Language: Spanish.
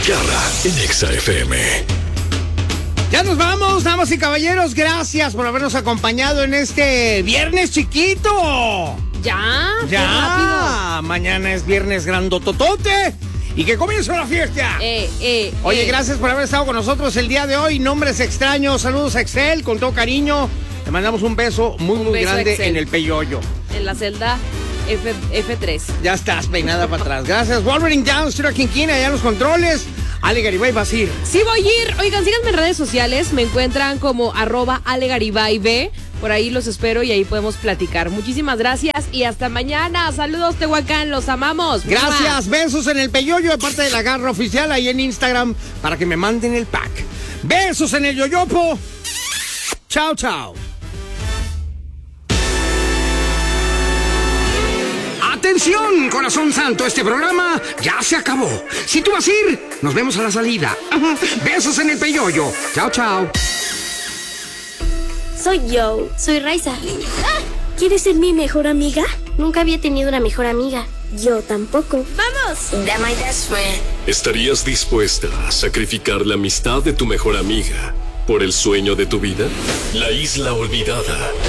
Garra en Exa FM. Ya nos vamos, damas y caballeros. Gracias por habernos acompañado en este viernes chiquito. Ya. Qué rápido. Mañana es viernes grandototote. Y que comience la fiesta. Oye, gracias por haber estado con nosotros el día de hoy. Nombres extraños, saludos a Excel, con todo cariño. Le mandamos un beso muy grande Excel. En el peyoyo. En la celda F3. Ya estás peinada para atrás. Gracias. Wolverine Down, Stuart Quinquina, allá en los controles. Ale Garibay, ¿vas a ir? Sí, voy a ir. Oigan, síganme en redes sociales. Me encuentran como @AleGaribay. Por ahí los espero y ahí podemos platicar. Muchísimas gracias y hasta mañana. Saludos, Tehuacán, los amamos. Gracias, besos en el peyoyo de parte de la Garra Oficial ahí en Instagram para que me manden el pack. Besos en el yoyopo. Chao, chao. Atención, corazón santo, este programa ya se acabó. Si tú vas a ir, nos vemos a la salida. Besos en el peyoyo. Chao, chao. Soy yo, soy Raiza. ¿Quieres ser mi mejor amiga? Nunca había tenido una mejor amiga. Yo tampoco. ¡Vamos! They're my best friend. ¿Estarías dispuesta a sacrificar la amistad de tu mejor amiga por el sueño de tu vida? La Isla Olvidada.